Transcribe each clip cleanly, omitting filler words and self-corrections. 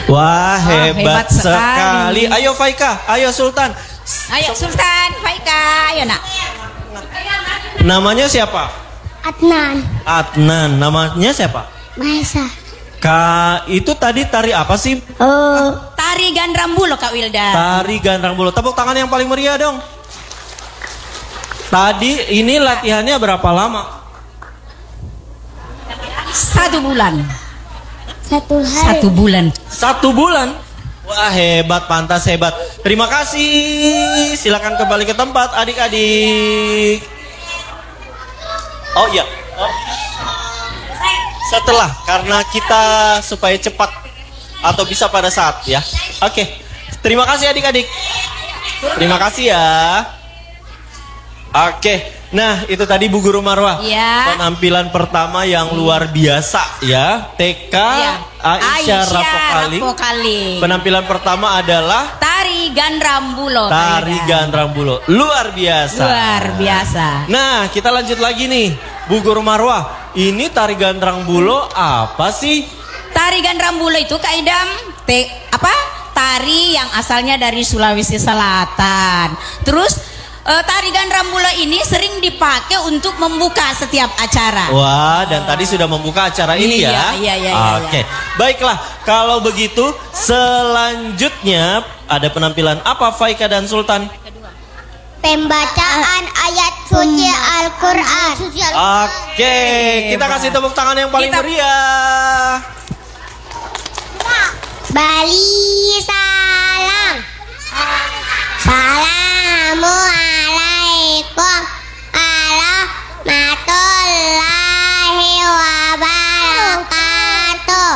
Wah, hebat sekali. sekali. Ayo Faika, ayo Sultan. Ayo Sultan, Faika, ayo nak. Namanya siapa? Adnan. Adnan. Namanya siapa? Maesa. Itu tadi tari apa sih? Tari Gandrambulo Kak Wilda. Tari Gandrambulo. Tepuk tangan yang paling meriah dong. Tadi ini latihannya berapa lama? 1 bulan. 1 hari. 1 bulan. 1 bulan. Wah, hebat, pantas hebat. Terima kasih. Silakan kembali ke tempat adik-adik. Oh iya. Oh. Setelah, karena kita supaya cepat atau bisa pada saat ya. Oke. Terima kasih adik-adik. Terima kasih ya. Oke. Nah, itu tadi Bu Guru Marwah. Ya. Penampilan pertama yang luar biasa ya. TK Ya. Aisyah Rapokaling. Rapokaling. Penampilan pertama adalah Tari Gandrambulo. Tari Gandrambulo. Luar biasa. Luar biasa. Nah, kita lanjut lagi nih. Bu Guru Marwah, ini Tari Gandrambulo apa sih? Tari Gandrambulo itu Kak Idam, tari yang asalnya dari Sulawesi Selatan. Terus tari Gandrambulo ini sering dipakai untuk membuka setiap acara. Wah, dan tadi sudah membuka acara ini ya. Iya. Oke. Baiklah, kalau begitu selanjutnya ada penampilan apa Faika dan Sultan? Pembacaan ayat suci Al-Quran. Oke, kita kasih tepuk tangan yang paling meriah. Bali salam. Assalamualaikum warahmatullahi wabarakatuh.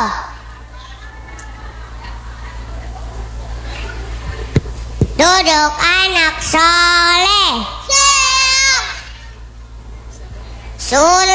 Duduk anak soleh. Siap.